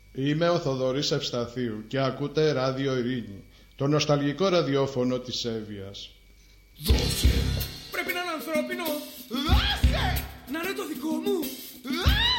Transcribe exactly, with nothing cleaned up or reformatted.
Είμαι ο Θοδωρής Ευσταθίου και ακούτε Ράδιο Ειρήνη, το νοσταλγικό ραδιόφωνο της Εύβοιας. Δώσε! Πρέπει να είναι ανθρώπινο! Δώσε! Να είναι το δικό μου! Δώσε!